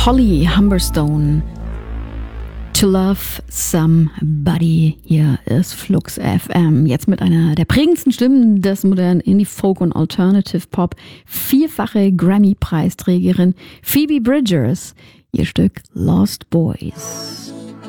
Holly Humberstone. To Love Somebody. Hier ist Flux FM. Jetzt mit einer der prägendsten Stimmen des modernen Indie Folk und Alternative Pop. 4-fache Grammy-Preisträgerin Phoebe Bridgers. Ihr Stück Lost Boys.